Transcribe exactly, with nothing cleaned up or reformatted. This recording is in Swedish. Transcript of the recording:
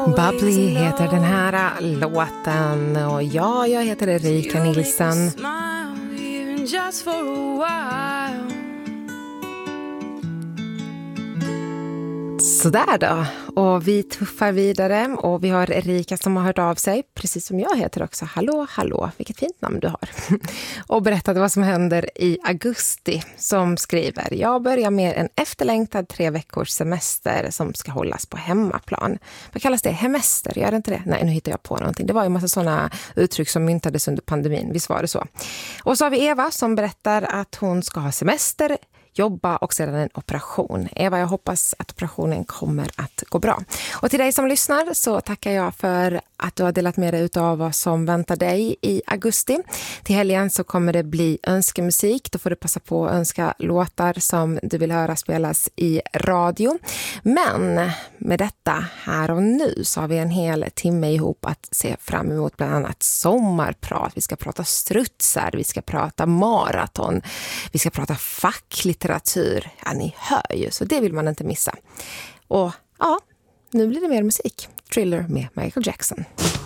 Bubbly heter den här låten och ja, jag heter Erika Nilsson. Sådär då, och vi tuffar vidare och vi har Erika som har hört av sig, precis som jag heter också. Hallå, hallå, vilket fint namn du har. Och berättade vad som händer i augusti, som skriver: jag börjar med en efterlängtad tre veckors semester som ska hållas på hemmaplan. Vad kallas det? Hemester, gör det inte det? Nej, nu hittar jag på någonting. Det var ju en massa sådana uttryck som myntades under pandemin, visst var det så. Och så har vi Eva som berättar att hon ska ha semester, jobba och sedan en operation. Eva, jag hoppas att operationen kommer att gå bra. Och till dig som lyssnar så tackar jag för att du har delat med dig av vad som väntar dig i augusti. Till helgen så kommer det bli önskemusik. Då får du passa på att önska låtar som du vill höra spelas i radio. Men med detta här och nu så har vi en hel timme ihop att se fram emot, bland annat sommarprat. Vi ska prata strutsar, vi ska prata maraton, vi ska prata facklitteratur. Ja, ni hör ju, så det vill man inte missa. Och ja, nu blir det mer musik. Thriller med Michael Jackson.